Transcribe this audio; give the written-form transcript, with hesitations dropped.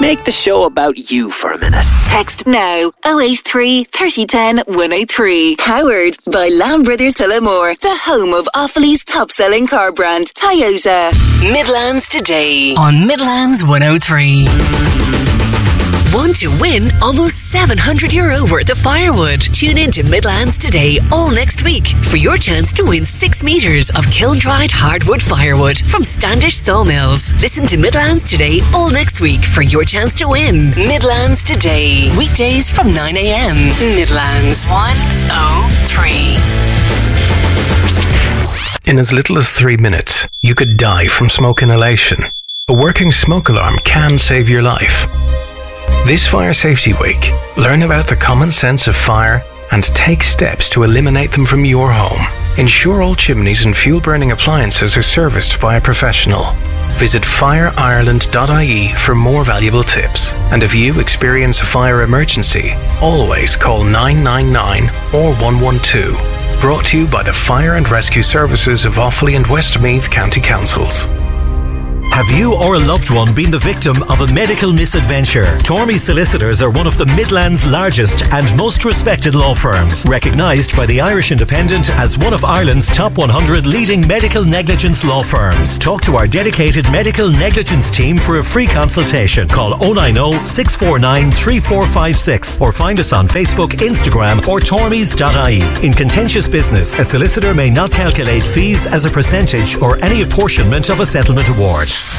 Make the show about you for a minute. Text now 083 3010 103. Powered by Lamb Brothers Tullamore, the home of Offaly's top-selling car brand, Toyota. Midlands Today on Midlands 103. Want to win almost €700 worth of firewood? Tune in to Midlands Today all next week for your chance to win 6 metres of kiln-dried hardwood firewood from Standish Sawmills. Listen to Midlands Today all next week for your chance to win. Midlands Today, weekdays from 9 a.m. Midlands 103. In as little as 3 minutes, you could die from smoke inhalation. A working smoke alarm can save your life. This Fire Safety Week, learn about the common sense of fire and take steps to eliminate them from your home. Ensure all chimneys and fuel-burning appliances are serviced by a professional. Visit fireireland.ie for more valuable tips. And if you experience a fire emergency, always call 999 or 112. Brought to you by the Fire and Rescue Services of Offaly and Westmeath County Councils. Have you or a loved one been the victim of a medical misadventure? Tormey Solicitors are one of the Midlands' largest and most respected law firms, recognised by the Irish Independent as one of Ireland's top 100 leading medical negligence law firms. Talk to our dedicated medical negligence team for a free consultation. Call 090 649 3456 or find us on Facebook, Instagram or tormeys.ie. In contentious business, a solicitor may not calculate fees as a percentage or any apportionment of a settlement award.